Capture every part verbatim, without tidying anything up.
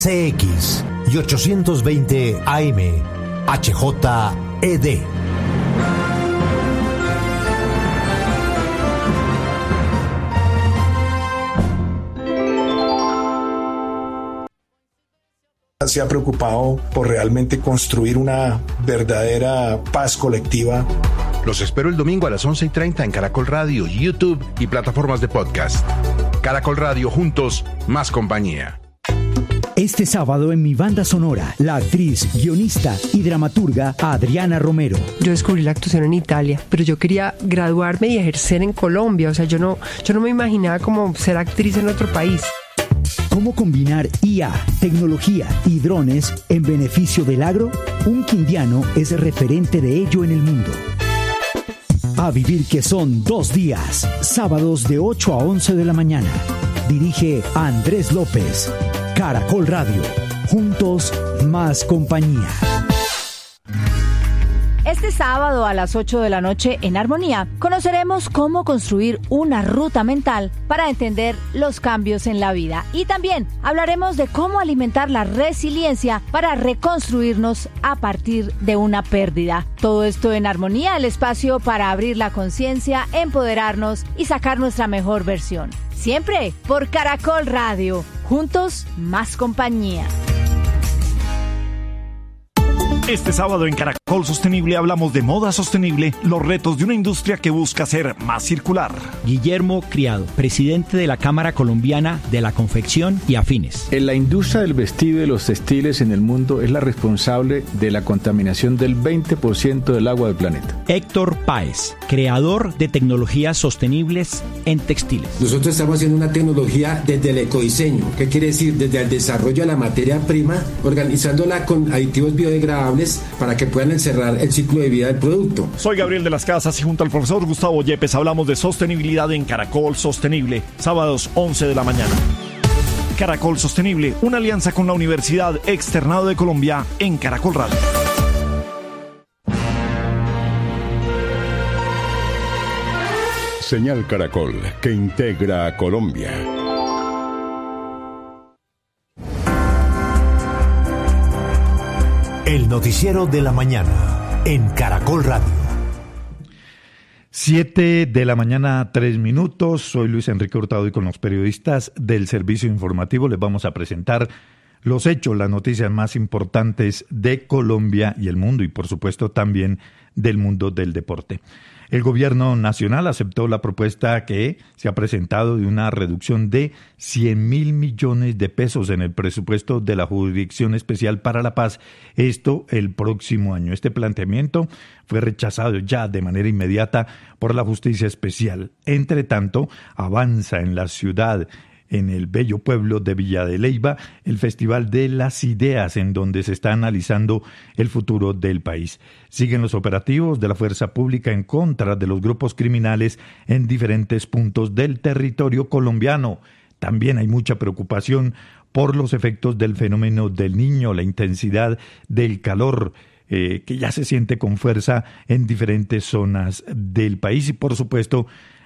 C X y ochocientos veinte A M H J E D. Se ha preocupado por realmente construir una verdadera paz colectiva. Los espero el domingo a las once y treinta en Caracol Radio, YouTube y plataformas de podcast. Caracol Radio, juntos, más compañía. Este sábado en Mi Banda Sonora, la actriz, guionista y dramaturga Adriana Romero. Yo descubrí la actuación en Italia, pero yo quería graduarme y ejercer en Colombia. O sea, yo no, yo no me imaginaba como ser actriz en otro país. ¿Cómo combinar I A, tecnología y drones en beneficio del agro? Un quindiano es referente de ello en el mundo. A vivir que son dos días, sábados de ocho a once de la mañana. Dirige Andrés López. Caracol Radio. Juntos, más compañía. Este sábado a las ocho de la noche en Armonía conoceremos cómo construir una ruta mental para entender los cambios en la vida. Y también hablaremos de cómo alimentar la resiliencia para reconstruirnos a partir de una pérdida. Todo esto en Armonía, el espacio para abrir la conciencia, empoderarnos y sacar nuestra mejor versión. Siempre por Caracol Radio. Juntos, más compañía. Este sábado en Caracol Sostenible hablamos de moda sostenible, los retos de una industria que busca ser más circular. Guillermo Criado, presidente de la Cámara Colombiana de la Confección y Afines. En la industria del vestido y de los textiles en el mundo es la responsable de la contaminación del veinte por ciento del agua del planeta. Héctor Páez, creador de tecnologías sostenibles en textiles. Nosotros estamos haciendo una tecnología desde el ecodiseño. ¿Qué quiere decir? Desde el desarrollo de la materia prima, organizándola con aditivos biodegradables para que puedan encerrar el ciclo de vida del producto. Soy Gabriel de las Casas y junto al profesor Gustavo Yepes hablamos de sostenibilidad en Caracol Sostenible, sábados once de la mañana. Caracol Sostenible, una alianza con la Universidad Externado de Colombia en Caracol Radio. Señal Caracol, que integra a Colombia. El noticiero de la mañana en Caracol Radio. Siete de la mañana, tres minutos. Soy Luis Enrique Hurtado y con los periodistas del servicio informativo les vamos a presentar los hechos, las noticias más importantes de Colombia y el mundo y por supuesto también del mundo del deporte. El gobierno nacional aceptó la propuesta que se ha presentado de una reducción de cien mil millones de pesos en el presupuesto de la Jurisdicción Especial para la Paz, esto el próximo año. Este planteamiento fue rechazado ya de manera inmediata por la Justicia Especial. Entre tanto, avanza en la ciudad, en el bello pueblo de Villa de Leyva, el Festival de las Ideas, en donde se está analizando el futuro del país. Siguen los operativos de la fuerza pública en contra de los grupos criminales en diferentes puntos del territorio colombiano. También hay mucha preocupación por los efectos del fenómeno del Niño, la intensidad del calor, eh, que ya se siente con fuerza en diferentes zonas del país y, por supuesto,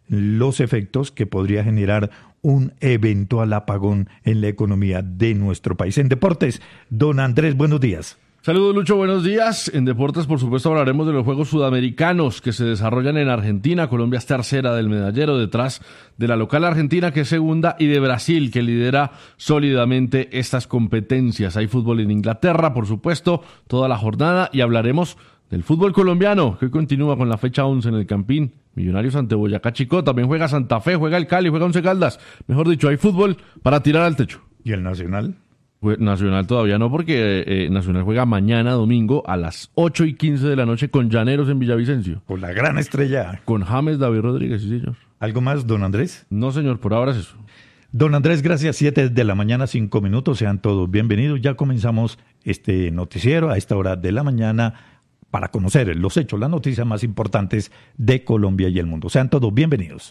los efectos que podría generar un eventual apagón en la economía de nuestro país. En deportes, don Andrés, buenos días. Saludos, Lucho, buenos días. En deportes, por supuesto, hablaremos de los Juegos Sudamericanos que se desarrollan en Argentina. Colombia es tercera del medallero, detrás de la local Argentina, que es segunda, y de Brasil, que lidera sólidamente estas competencias. Hay fútbol en Inglaterra, por supuesto, toda la jornada, y hablaremos del fútbol colombiano, que hoy continúa con la fecha once en el Campín. Millonarios ante Boyacá Chicó, también juega Santa Fe, juega el Cali, juega Once Caldas. Mejor dicho, hay fútbol para tirar al techo. ¿Y el Nacional? Pues Nacional todavía no, porque eh, Nacional juega mañana domingo a las ocho y quince de la noche con Llaneros en Villavicencio. Con la gran estrella. Con James David Rodríguez, sí señor. ¿Algo más, don Andrés? No señor, por ahora es eso. Don Andrés, gracias. Siete de la mañana, cinco minutos. Sean todos bienvenidos. Ya comenzamos este noticiero a esta hora de la mañana para conocer los hechos, las noticias más importantes de Colombia y el mundo. Sean todos bienvenidos.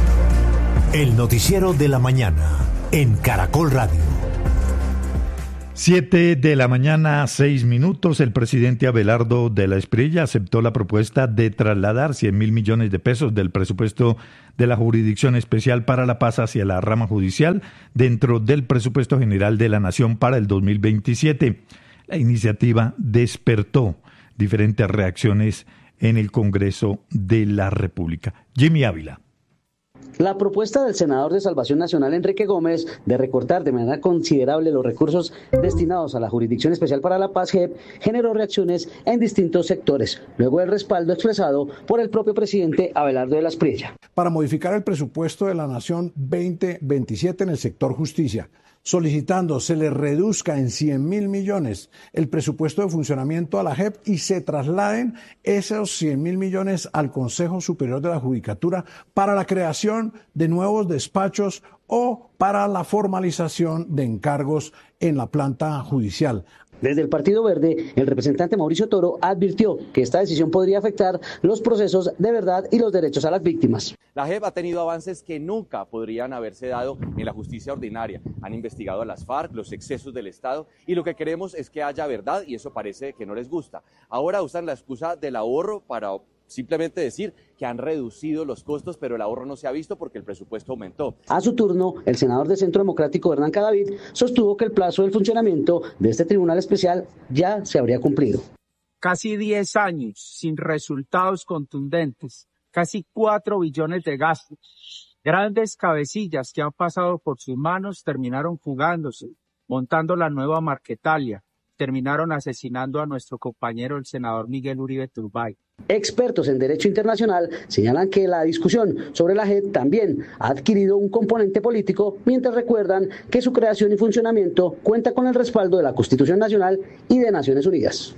El noticiero de la mañana en Caracol Radio. Siete de la mañana, seis minutos. El presidente Abelardo de la Espriella aceptó la propuesta de trasladar cien mil millones de pesos del presupuesto de la Jurisdicción Especial para la Paz hacia la rama judicial dentro del presupuesto general de la Nación para el dos mil veintisiete. La iniciativa despertó diferentes reacciones en el Congreso de la República. Jimmy Ávila. La propuesta del senador de Salvación Nacional, Enrique Gómez, de recortar de manera considerable los recursos destinados a la Jurisdicción Especial para la Paz, J E P, generó reacciones en distintos sectores, luego del respaldo expresado por el propio presidente Abelardo de la Espriella. Para modificar el presupuesto de la Nación veinte veintisiete en el sector justicia, solicitando se le reduzca en cien mil millones el presupuesto de funcionamiento a la J E P y se trasladen esos cien mil millones al Consejo Superior de la Judicatura para la creación de nuevos despachos o para la formalización de encargos en la planta judicial. Desde el Partido Verde, el representante Mauricio Toro advirtió que esta decisión podría afectar los procesos de verdad y los derechos a las víctimas. La J E P ha tenido avances que nunca podrían haberse dado en la justicia ordinaria. Han investigado a las FARC, los excesos del Estado, y lo que queremos es que haya verdad, y eso parece que no les gusta. Ahora usan la excusa del ahorro para simplemente decir que han reducido los costos, pero el ahorro no se ha visto porque el presupuesto aumentó. A su turno, el senador de Centro Democrático, Hernán Cadavid, sostuvo que el plazo del funcionamiento de este tribunal especial ya se habría cumplido. Casi diez años sin resultados contundentes, casi cuatro billones de gastos. Grandes cabecillas que han pasado por sus manos terminaron fugándose, montando la nueva Marquetalia. Terminaron asesinando a nuestro compañero el senador Miguel Uribe Turbay. Expertos en derecho internacional señalan que la discusión sobre la J E P también ha adquirido un componente político, mientras recuerdan que su creación y funcionamiento cuenta con el respaldo de la Constitución Nacional y de Naciones Unidas.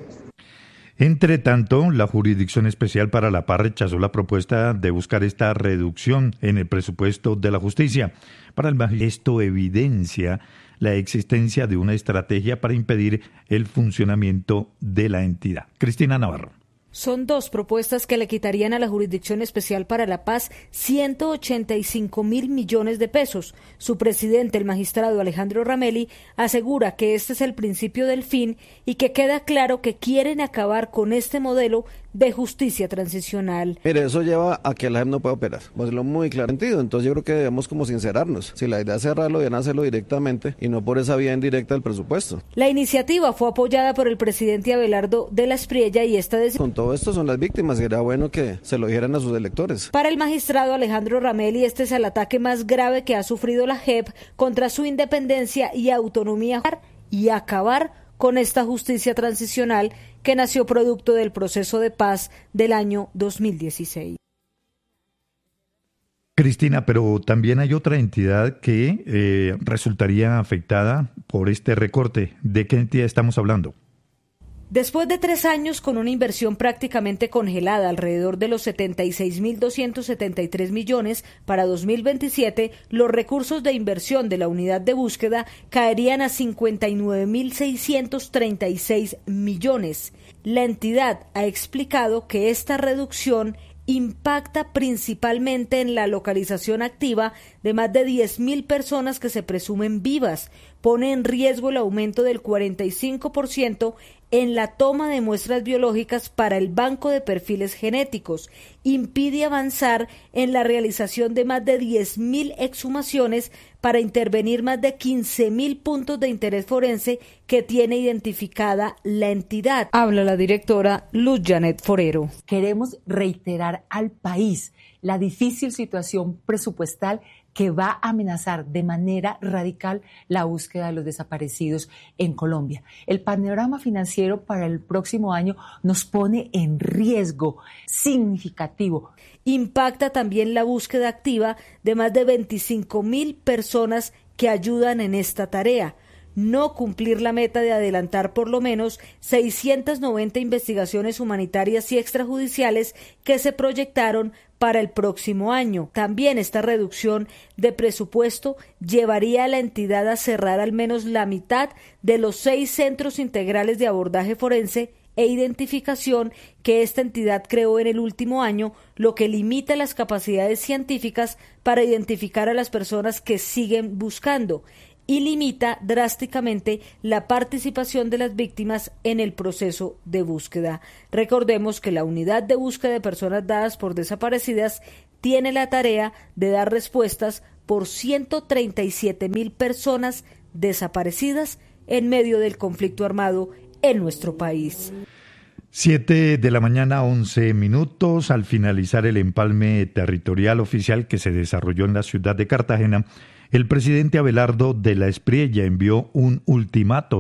Entre tanto, la Jurisdicción Especial para la Paz rechazó la propuesta de buscar esta reducción en el presupuesto de la justicia. Para el magistrado, esto evidencia la existencia de una estrategia para impedir el funcionamiento de la entidad. Cristina Navarro. Son dos propuestas que le quitarían a la Jurisdicción Especial para la Paz ciento ochenta y cinco mil millones de pesos. Su presidente, el magistrado Alejandro Ramelli, asegura que este es el principio del fin y que queda claro que quieren acabar con este modelo de justicia transicional. Mire, eso lleva a que la J E P no pueda operar. Vamos a decirlo muy claro. Entonces yo creo que debemos como sincerarnos. Si la idea es cerrarlo, deben hacerlo directamente y no por esa vía indirecta del presupuesto. La iniciativa fue apoyada por el presidente Abelardo de la Espriella y esta decisión. Con todo esto son las víctimas. Sería bueno que se lo dijeran a sus electores. Para el magistrado Alejandro Ramelli, este es el ataque más grave que ha sufrido la J E P contra su independencia y autonomía y acabar con esta justicia transicional que nació producto del proceso de paz del año dos mil dieciséis. Cristina, pero también hay otra entidad que eh, resultaría afectada por este recorte. ¿De qué entidad estamos hablando? Después de tres años con una inversión prácticamente congelada, alrededor de los setenta y seis mil doscientos setenta y tres millones para dos mil veintisiete, los recursos de inversión de la unidad de búsqueda caerían a cincuenta y nueve mil seiscientos treinta y seis millones. La entidad ha explicado que esta reducción impacta principalmente en la localización activa de más de diez mil personas que se presumen vivas, pone en riesgo el aumento del cuarenta y cinco por ciento en la toma de muestras biológicas para el banco de perfiles genéticos, impide avanzar en la realización de más de diez mil exhumaciones para intervenir más de quince mil puntos de interés forense que tiene identificada la entidad. Habla la directora Luz Janet Forero. Queremos reiterar al país la difícil situación presupuestal que va a amenazar de manera radical la búsqueda de los desaparecidos en Colombia. El panorama financiero para el próximo año nos pone en riesgo significativo. Impacta también la búsqueda activa de más de veinticinco mil personas que ayudan en esta tarea. No cumplir la meta de adelantar por lo menos seiscientas noventa investigaciones humanitarias y extrajudiciales que se proyectaron para el próximo año. También esta reducción de presupuesto llevaría a la entidad a cerrar al menos la mitad de los seis centros integrales de abordaje forense e identificación que esta entidad creó en el último año, lo que limita las capacidades científicas para identificar a las personas que siguen buscando. y limita drásticamente la participación de las víctimas en el proceso de búsqueda. Recordemos que la unidad de búsqueda de personas dadas por desaparecidas tiene la tarea de dar respuestas por ciento treinta y siete mil personas desaparecidas en medio del conflicto armado en nuestro país. Siete de la mañana, once minutos. Al finalizar el empalme territorial oficial que se desarrolló en la ciudad de Cartagena, el presidente Abelardo de la Espriella envió un ultimátum